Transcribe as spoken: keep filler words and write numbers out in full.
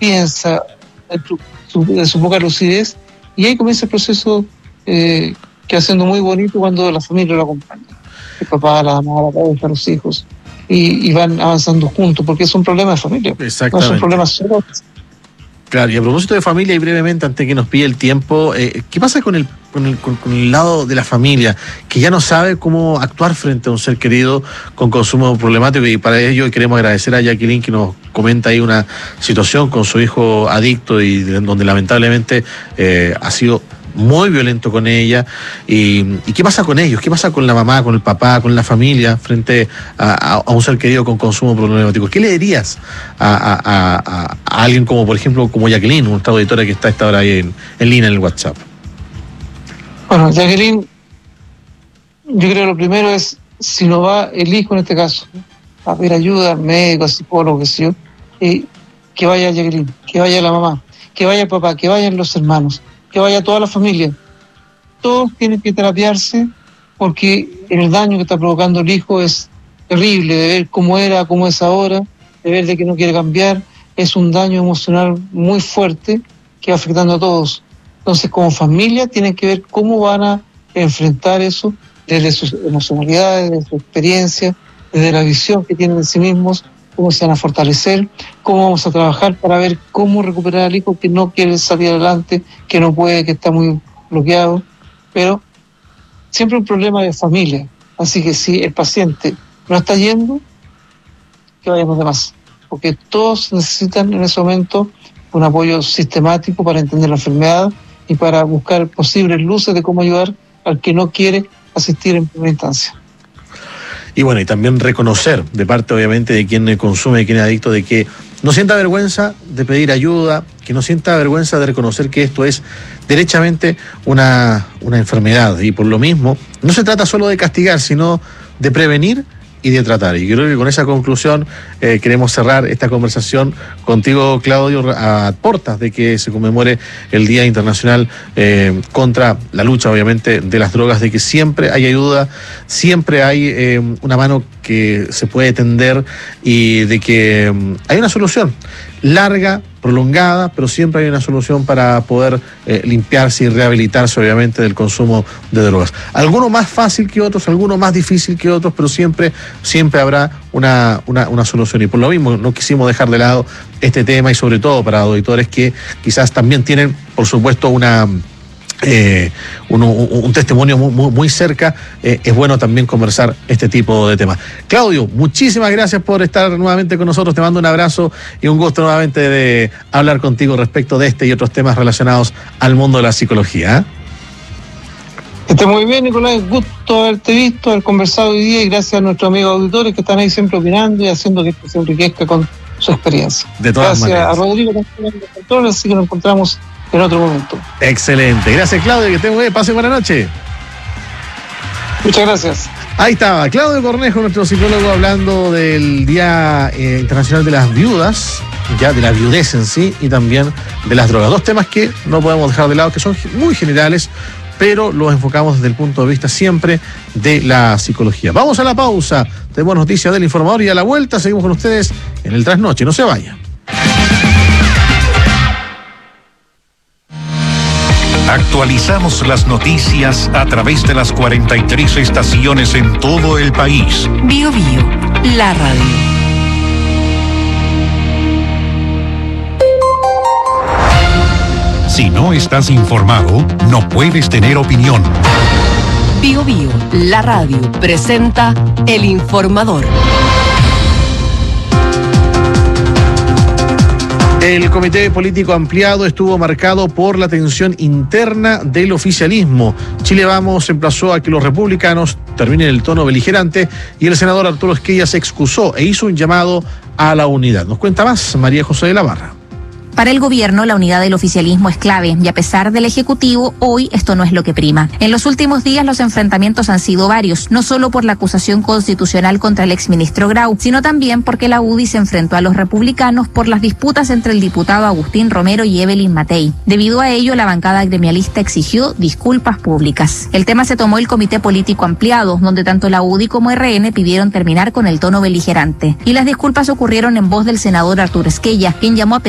piensa, de su, de su poca lucidez, y ahí comienza el proceso eh, que va siendo muy bonito cuando la familia lo acompaña, el papá, la mamá, la pareja, los hijos, y, y van avanzando juntos, porque es un problema de familia, no es un problema solo. Claro, y a propósito de familia, y brevemente, antes que nos pille el tiempo, eh, ¿qué pasa con el, con, el, con, con el lado de la familia, que ya no sabe cómo actuar frente a un ser querido con consumo problemático? Y para ello queremos agradecer a Jacqueline, que nos comenta ahí una situación con su hijo adicto y de, donde lamentablemente eh, ha sido muy violento con ella. Y, ¿Y qué pasa con ellos? ¿Qué pasa con la mamá, con el papá, con la familia frente a, a, a un ser querido con consumo problemático? ¿Qué le dirías a, a, a, a alguien como, por ejemplo, como Jacqueline, nuestra auditora que está a esta hora ahí en, en línea en el WhatsApp? Bueno, Jacqueline, yo creo que lo primero es, si no va el hijo en este caso, a pedir ayuda, médico, psicólogo, qué sé yo, eh, que vaya Jacqueline, que vaya la mamá, que vaya el papá, que vayan los hermanos, que vaya toda la familia. Todos tienen que terapiarse, porque el daño que está provocando el hijo es terrible, de ver cómo era, cómo es ahora, de ver de que no quiere cambiar. Es un daño emocional muy fuerte que va afectando a todos. Entonces, como familia, tienen que ver cómo van a enfrentar eso desde sus emocionalidades, desde su experiencia, desde la visión que tienen de sí mismos, cómo se van a fortalecer, cómo vamos a trabajar para ver cómo recuperar al hijo que no quiere salir adelante, que no puede, que está muy bloqueado. Pero siempre un problema de familia. Así que si el paciente no está yendo, que vayan los demás. Porque todos necesitan en ese momento un apoyo sistemático para entender la enfermedad y para buscar posibles luces de cómo ayudar al que no quiere asistir en primera instancia. Y bueno, y también reconocer de parte obviamente de quien consume, de quien es adicto, de que no sienta vergüenza de pedir ayuda, que no sienta vergüenza de reconocer que esto es derechamente una, una enfermedad. Y por lo mismo, no se trata solo de castigar, sino de prevenir y de tratar. Y creo que con esa conclusión eh, queremos cerrar esta conversación contigo, Claudio, a portas de que se conmemore el Día Internacional eh, contra la lucha, obviamente, de las drogas, de que siempre hay ayuda, siempre hay eh, una mano que se puede tender y de que eh, hay una solución larga, prolongada, pero siempre hay una solución para poder eh, limpiarse y rehabilitarse, obviamente, del consumo de drogas. Algunos más fácil que otros, algunos más difícil que otros, pero siempre, siempre habrá una, una, una solución. Y por lo mismo no quisimos dejar de lado este tema, y sobre todo para auditores que quizás también tienen, por supuesto, una... Eh, un, un, un testimonio muy, muy, muy cerca, eh, es bueno también conversar este tipo de temas. Claudio, muchísimas gracias por estar nuevamente con nosotros, te mando un abrazo y un gusto nuevamente de hablar contigo respecto de este y otros temas relacionados al mundo de la psicología. ¿eh? Que esté muy bien, Nicolás, gusto haberte visto, haber conversado hoy día, y gracias a nuestros amigos auditores que están ahí siempre opinando y haciendo que esto se enriquezca con su experiencia. De todas gracias maneras. A Rodrigo, que está en el control, así que nos encontramos en otro momento. Excelente. Gracias, Claudio, que estén muy bien. Pase buena noche. Muchas gracias. Ahí estaba Claudio Cornejo, nuestro psicólogo, hablando del Día eh, Internacional de las Viudas, ya de la viudez en sí, y también de las drogas. Dos temas que no podemos dejar de lado, que son muy generales, pero los enfocamos desde el punto de vista siempre de la psicología. Vamos a la pausa. Tenemos noticias del informador y a la vuelta seguimos con ustedes en el Trasnoche. No se vayan. Actualizamos las noticias a través de las cuarenta y tres estaciones en todo el país. Bio Bio, la radio. Si no estás informado, no puedes tener opinión. Bio Bio, la radio, presenta El Informador. El Comité Político Ampliado estuvo marcado por la tensión interna del oficialismo. Chile Vamos emplazó a que los republicanos terminen el tono beligerante y el senador Arturo Esquella se excusó e hizo un llamado a la unidad. Nos cuenta más María José de la Barra. Para el gobierno, la unidad del oficialismo es clave y a pesar del Ejecutivo, hoy esto no es lo que prima. En los últimos días los enfrentamientos han sido varios, no solo por la acusación constitucional contra el exministro Grau, sino también porque la U D I se enfrentó a los republicanos por las disputas entre el diputado Agustín Romero y Evelyn Matei. Debido a ello, la bancada gremialista exigió disculpas públicas. El tema se tomó el Comité Político Ampliado, donde tanto la U D I como R N pidieron terminar con el tono beligerante. Y las disculpas ocurrieron en voz del senador Arturo Esquella, quien llamó a